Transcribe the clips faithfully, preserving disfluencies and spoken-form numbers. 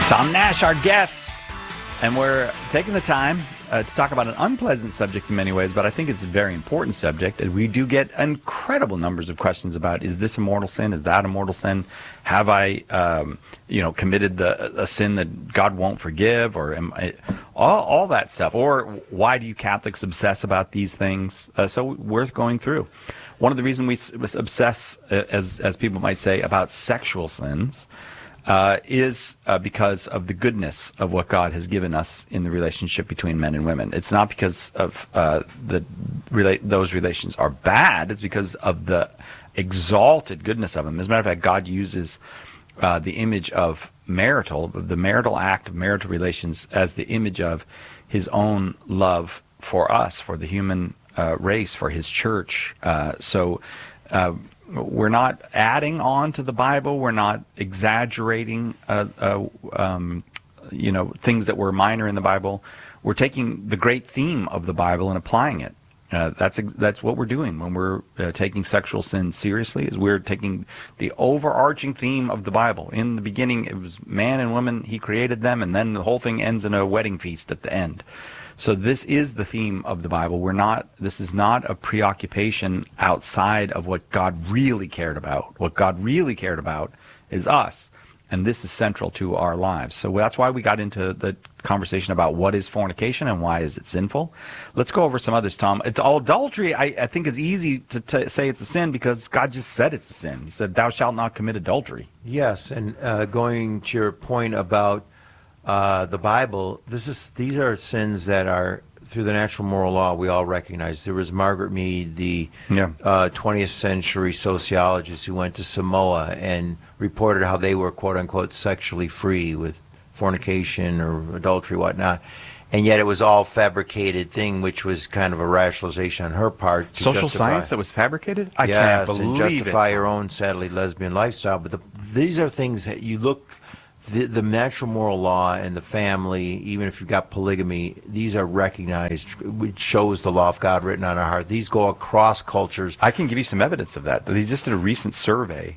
Tom Nash, our guest, and we're taking the time uh, to talk about an unpleasant subject in many ways, but I think it's a very important subject, and we do get incredible numbers of questions about, is this a mortal sin? Is that a mortal sin? Have I, um, you know, committed the, a sin that God won't forgive, or am I, all, all that stuff? Or why do you Catholics obsess about these things? Uh, so we're going through. One of the reasons we obsess, uh, as, as people might say, about sexual sins Uh, is uh, because of the goodness of what God has given us in the relationship between men and women. It's not because of uh, the rela- those relations are bad. It's because of the exalted goodness of them. As a matter of fact, God uses uh, the image of marital, the marital act of marital relations, as the image of His own love for us, for the human uh, race, for His church. Uh, so. Uh, We're not adding on to the Bible. We're not exaggerating, uh, uh, um, you know, things that were minor in the Bible. We're taking the great theme of the Bible and applying it. Uh, that's that's what we're doing when we're uh, taking sexual sin seriously. Is we're taking the overarching theme of the Bible. In the beginning, it was man and woman. He created them, and then the whole thing ends in a wedding feast at the end. So this is the theme of the Bible. We're not. This is not a preoccupation outside of what God really cared about. What God really cared about is us, and this is central to our lives. So that's why we got into the conversation about what is fornication and why is it sinful. Let's go over some others, Tom. It's all adultery. I, I think it's easy to t- say it's a sin because God just said it's a sin. He said, "Thou shalt not commit adultery." Yes, and uh, going to your point about Uh, the Bible, this is these are sins that are, through the natural moral law, we all recognize. There was Margaret Mead, the yeah. uh, twentieth century sociologist who went to Samoa and reported how they were, quote unquote, sexually free with fornication or adultery, whatnot. And yet it was all fabricated thing, which was kind of a rationalization on her part. To Social justify, science that was fabricated? I yes, can't believe and justify it. your own, sadly, lesbian lifestyle. But the, these are things that you look... The, the natural moral law and the family, even if you've got polygamy, these are recognized, which shows the law of God written on our heart. These go across cultures. I can give you some evidence of that. They just did a recent survey,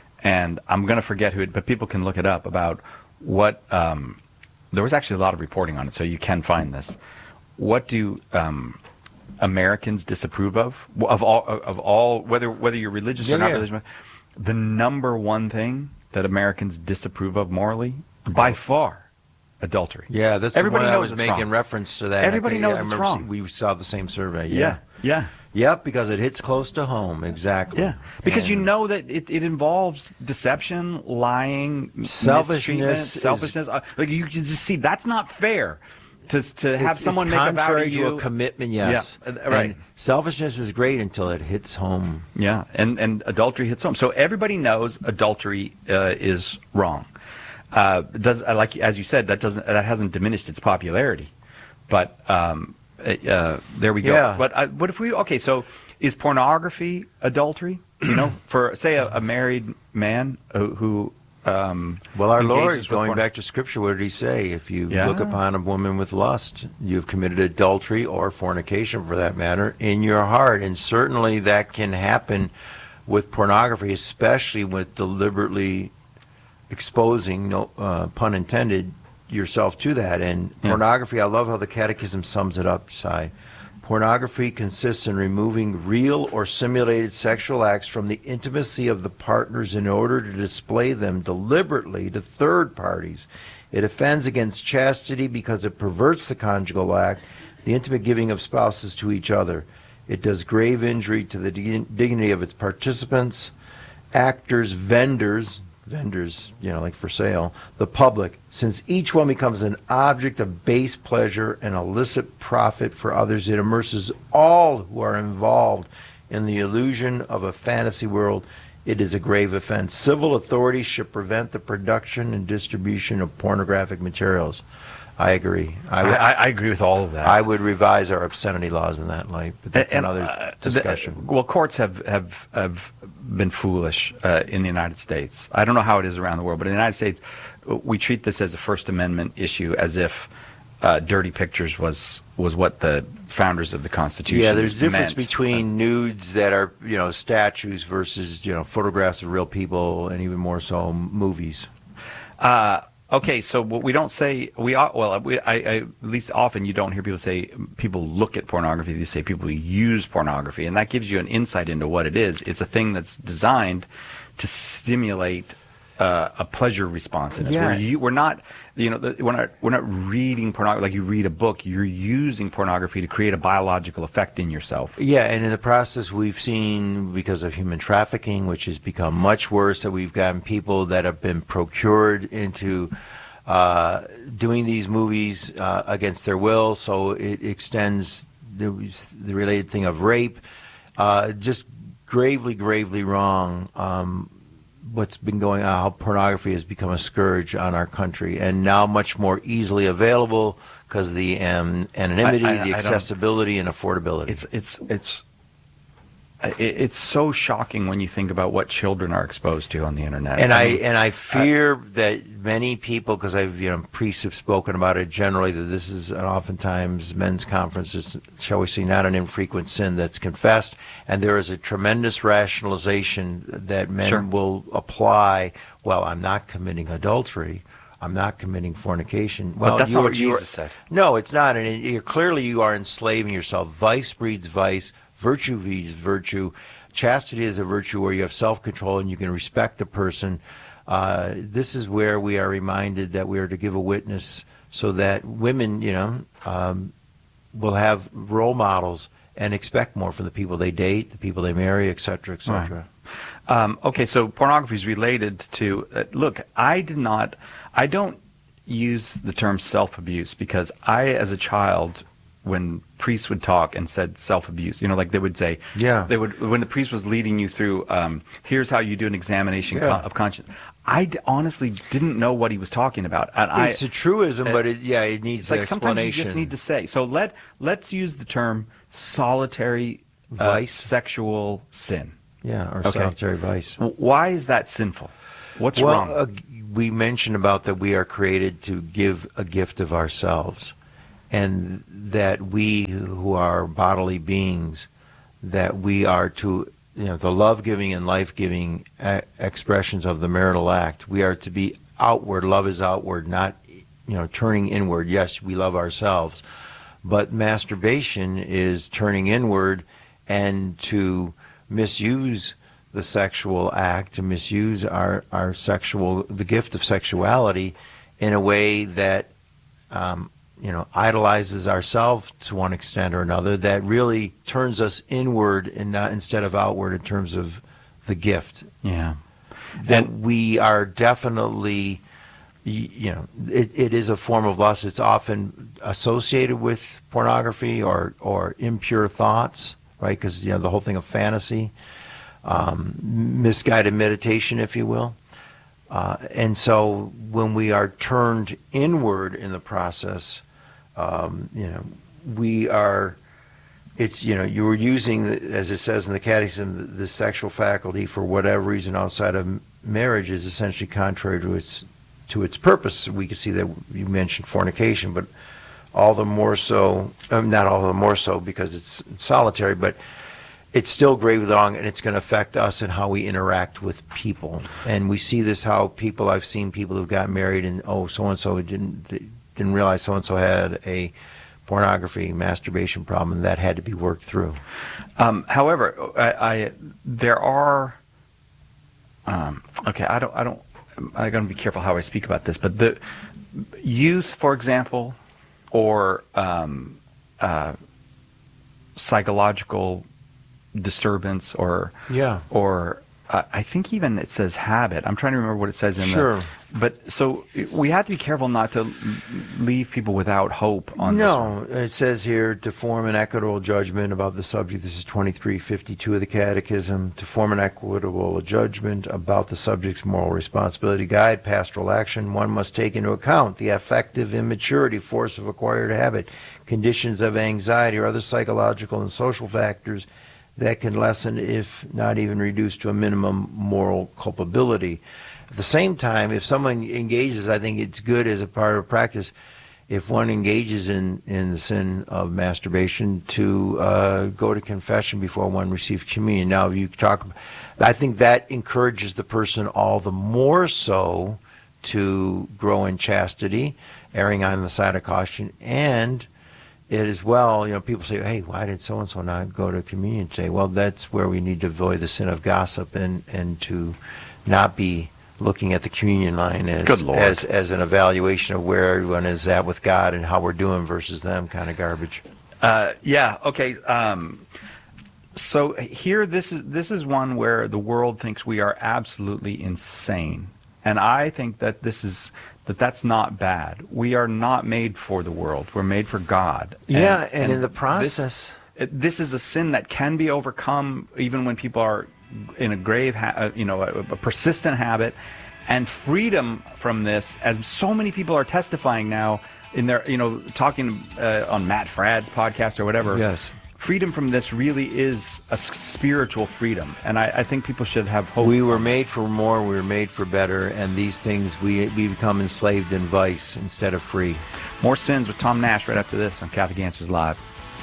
and I'm going to forget who it, but people can look it up, about what, um, there was actually a lot of reporting on it, so you can find this. What do um, Americans disapprove of? Of all, of all whether whether you're religious yeah, or not yeah. religious, the number one thing that Americans disapprove of morally, by far, adultery. Yeah, that's everybody the one knows I was it's making wrong. reference to that. Everybody I, knows I it's remember wrong. We saw the same survey. Yeah, yeah, yeah. Yep, because it hits close to home. Exactly. Yeah, because and you know that it, it involves deception, lying, selfishness, is, selfishness. Uh, like you can just see that's not fair. To, to have it's, someone it's make a vow to contrary you. to a commitment, yes. Yeah, right. And selfishness is great until it hits home. Yeah, and, and adultery hits home. So everybody knows adultery uh, is wrong. Uh, does like as you said, that doesn't that hasn't diminished its popularity. But um, uh, there we go. Yeah. But uh, but if we okay, so is pornography adultery? You know, for say a, a married man who. who Um, well, our Lord, with going porn- back to Scripture, what did He say? If you Yeah. look upon a woman with lust, you've committed adultery, or fornication for that matter, in your heart. And certainly that can happen with pornography, especially with deliberately exposing, no uh, pun intended, yourself to that. And Yeah. pornography, I love how the Catechism sums it up, Si. Pornography consists in removing real or simulated sexual acts from the intimacy of the partners in order to display them deliberately to third parties. It offends against chastity because it perverts the conjugal act, the intimate giving of spouses to each other. It does grave injury to the dignity of its participants, actors, vendors, vendors, you know, like for sale, the public, since each one becomes an object of base pleasure and illicit profit for others. It immerses all who are involved in the illusion of a fantasy world. It is a grave offense. Civil authorities should prevent the production and distribution of pornographic materials. I agree. I, would, I, I agree with all of that. I would revise our obscenity laws in that light, but that's And, another uh, discussion. The, well, courts have have, have been foolish uh, in the United States. I don't know how it is around the world, but in the United States, we treat this as a First Amendment issue, as if uh, dirty pictures was was what the founders of the Constitution Yeah, there's a difference meant. between uh, nudes that are, you know, statues versus, you know, photographs of real people, and even more so movies. Uh, Okay, so what we don't say we are well. We, I, I, at least often you don't hear people say people look at pornography. They say people use pornography, and that gives you an insight into what it is. It's a thing that's designed to stimulate uh, a pleasure response in us. Yeah. We're, you, we're not, you know, we're not we're not reading pornography like you read a book. You're using pornography to create a biological effect in yourself. Yeah, and in the process, we've seen, because of human trafficking, which has become much worse, that we've gotten people that have been procured into uh, doing these movies uh, against their will. So it extends the, the related thing of rape. Uh, just gravely, gravely wrong. Um, what's been going on, how pornography has become a scourge on our country, and now much more easily available because of the um, anonymity, I- I- the I don't- accessibility, and affordability. It's it's it's it- it's so shocking when you think about what children are exposed to on the internet. And I mean, and I fear that many people, because I've you know priests have spoken about it generally, that this is an oftentimes men's conferences, shall we say, not an infrequent sin that's confessed, and there is a tremendous rationalization that men Sure. will apply. Well, I'm not committing adultery. I'm not committing fornication. Well, that's you not are- what you are- Jesus said. No, it's not. And it, you're, clearly you are enslaving yourself. Vice breeds vice. Virtue breeds virtue. Chastity is a virtue where you have self-control and you can respect a person. Uh, this is where we are reminded that we are to give a witness so that women, you know, um, will have role models and expect more from the people they date, the people they marry, et cetera, et cetera. Um, okay, so pornography is related to. Uh, look, I did not. I don't use the term self-abuse because I, as a child, when priests would talk and said self-abuse, you know, like they would say, Yeah. they would when the priest was leading you through, um, here's how you do an examination Yeah. con- of conscience. I d- honestly didn't know what he was talking about, and I. It's a truism, uh, but it, yeah, it needs It's like sometimes explanation. you just need to say. So let let's use the term solitary uh, Vice? sexual sin. Yeah, or Okay. solitary vice. W- Why is that sinful? What's well, wrong? Uh, we mentioned about that we are created to give a gift of ourselves, and that we who are bodily beings, that we are to, you know, the love-giving and life-giving a- expressions of the marital act. We are to be outward. Love is outward, not, you know, turning inward. Yes, we love ourselves, but masturbation is turning inward, and to misuse the sexual act, to misuse our, our sexual, the gift of sexuality in a way that, um, you know, idolizes ourselves to one extent or another, that really turns us inward and not instead of outward in terms of the gift. yeah. That And- we are definitely, y- you know, it, it is a form of lust. It's often associated with pornography or, or impure thoughts, right? Because, you know, the whole thing of fantasy, um, misguided meditation, if you will. Uh, and so when we are turned inward in the process, um, you know, we are, it's, you know, you were using, the, as it says in the Catechism, the, the sexual faculty for whatever reason outside of m- marriage is essentially contrary to its to its purpose. We can see that you mentioned fornication, but all the more so, um, not all the more so because it's solitary, but it's still gravely wrong, and it's going to affect us and how we interact with people. And we see this how people, I've seen people who've got married and, oh, so-and-so didn't didn't realize so-and-so had a pornography, masturbation problem, and that had to be worked through. Um, however, I, I there are. Um, okay, I don't. I don't. I got to be careful how I speak about this, but the youth, for example, or um, uh, psychological disturbance, or Yeah. or uh, I think even it says habit. I'm trying to remember what it says in Sure. the. But so we have to be careful not to leave people without hope on this one. No, it says here to form an equitable judgment about the subject. This is twenty-three fifty-two of the Catechism. To form an equitable judgment about the subject's moral responsibility, guide pastoral action, one must take into account the affective immaturity, force of acquired habit, conditions of anxiety, or other psychological and social factors that can lessen, if not even reduce to a minimum, moral culpability. At the same time, if someone engages, I think it's good as a part of practice, if one engages in, in the sin of masturbation, to uh, go to confession before one receives communion. Now, you talk, I think that encourages the person all the more so to grow in chastity, erring on the side of caution, and it as well, you know, people say, hey, why did so-and-so not go to communion today? Well, that's where we need to avoid the sin of gossip and, and to not be looking at the communion line as, as as an evaluation of where everyone is at with God and how we're doing versus them kind of garbage. Uh, yeah, okay. Um, so here, this is this is one where the world thinks we are absolutely insane. And I think that this is that that's not bad. We are not made for the world. We're made for God. Yeah, and, and, and in the process... This, this is a sin that can be overcome even when people are in a grave, ha- you know, a, a persistent habit. And freedom from this, as so many people are testifying now in their, you know, talking uh, on Matt Fradd's podcast or whatever. Yes. Freedom from this really is a spiritual freedom, and I, I think people should have hope. We were made for more, we were made for better, and these things, we, we become enslaved in vice instead of free. More Sins with Tom Nash right after this on Catholic Answers Live.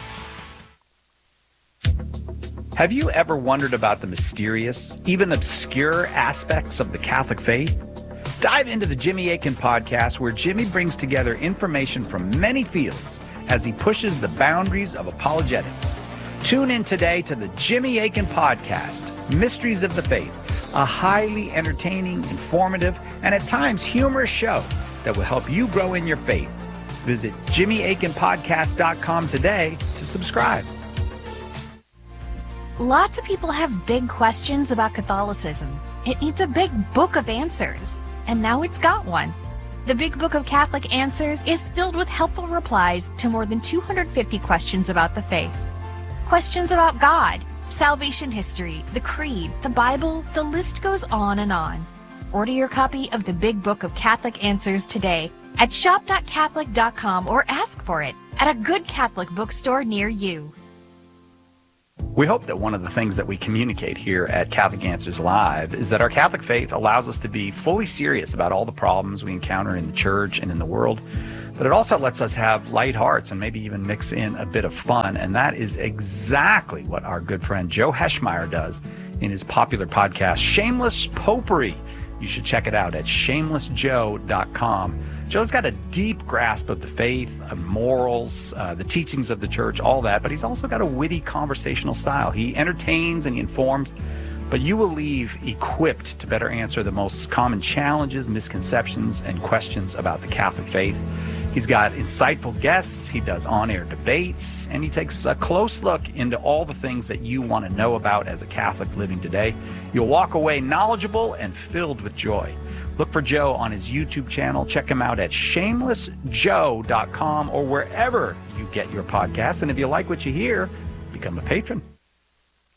Have you ever wondered about the mysterious, even obscure aspects of the Catholic faith? Dive into the Jimmy Akin podcast, where Jimmy brings together information from many fields as he pushes the boundaries of apologetics. Tune in today to the Jimmy Akin podcast, Mysteries of the Faith, a highly entertaining, informative, and at times humorous show that will help you grow in your faith. Visit jimmy akin podcast dot com today to subscribe. Lots of people have big questions about Catholicism. It needs a big book of answers, and now it's got one. The Big Book of Catholic Answers is filled with helpful replies to more than two hundred fifty questions about the faith. Questions about God, salvation history, the Creed, the Bible, the list goes on and on. Order your copy of the Big Book of Catholic Answers today at shop dot catholic dot com or ask for it at a good Catholic bookstore near you. We hope that one of the things that we communicate here at Catholic Answers Live is that our Catholic faith allows us to be fully serious about all the problems we encounter in the church and in the world, but it also lets us have light hearts and maybe even mix in a bit of fun, and that is exactly what our good friend Joe Heschmeyer does in his popular podcast, Shameless Popery. You should check it out at shameless joe dot com. Joe's got a deep grasp of the faith, of morals, uh, the teachings of the church, all that, but he's also got a witty conversational style. He entertains and he informs, but you will leave equipped to better answer the most common challenges, misconceptions, and questions about the Catholic faith. He's got insightful guests, he does on-air debates, and he takes a close look into all the things that you want to know about as a Catholic living today. You'll walk away knowledgeable and filled with joy. Look for Joe on his YouTube channel. Check him out at shameless joe dot com or wherever you get your podcasts. And if you like what you hear, become a patron.